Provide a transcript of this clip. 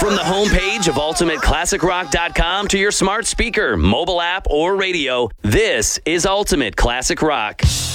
From the homepage of UltimateClassicRock.com to your smart speaker, mobile app, or radio, this is Ultimate Classic Rock.